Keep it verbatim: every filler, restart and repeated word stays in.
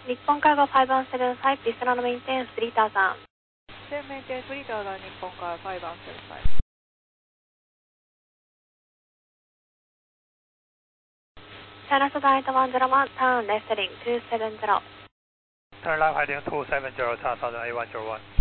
日本カーゴファイブワンセブンファイブ、リスナーのメインテンス、フリーターさん。 全メインテンスフリーターが日本カーファイブワンセブンファイブ。 China Southern eight one zero one, turn left heading two seven zero. Turn left heading two seven zero, China Southern eight one zero one.